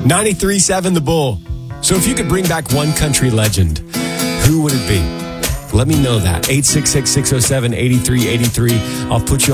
93.7 The Bull. So if you could bring back one country legend, who would it be? Let me know that. 866-607-8383. I'll put you